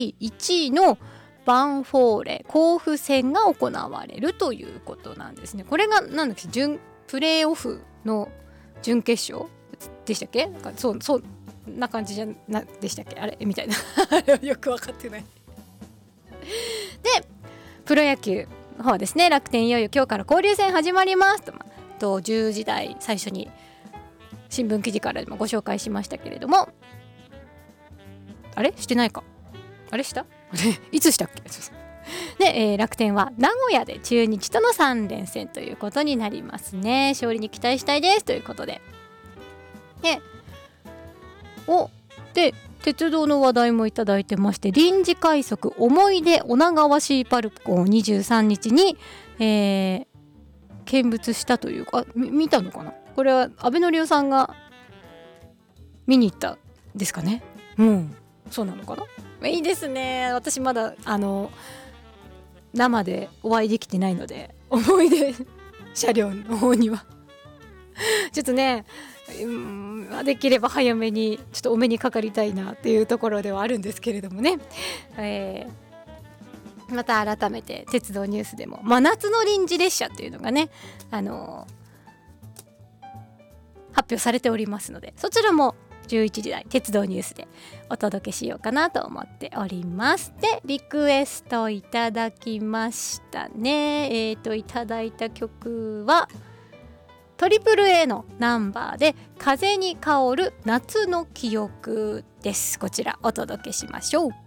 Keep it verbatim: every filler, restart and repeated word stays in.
いちいのヴァンフォーレ甲府戦が行われるということなんですね。これがなんだっけ、準プレーオフの準決勝でしたっけ？なんかそうそんな感じじゃなでしたっけ、あれみたいなよく分かってないで、プロ野球の方はですね、楽天いよいよ今日から交流戦始まりますと、まあ、とじゅうじ台最初に新聞記事からもご紹介しましたけれども、あれしてないか、あれしたいつしたっけで、えー、楽天は名古屋で中日とのさん連戦ということになりますね。勝利に期待したいですということで、でおで鉄道の話題もいただいてまして、臨時快速思い出女川シーパルコをにじゅうさんにちに、えー、見物したというか、見たのかな、これは安倍典夫さんが見に行ったんですかね。うん、そうなのかな。いいですね。私まだあの生でお会いできてないので、思い出車両の方にはちょっとね、うん、できれば早めにちょっとお目にかかりたいなっていうところではあるんですけれどもね、えー、また改めて鉄道ニュースでも真夏の臨時列車っていうのがね、あのー、発表されておりますので、そちらもじゅういちじ台鉄道ニュースでお届けしようかなと思っております。で、リクエストいただきましたね。えーといただいた曲はトリプル A のナンバーで風に香る夏の記憶です。こちらお届けしましょう。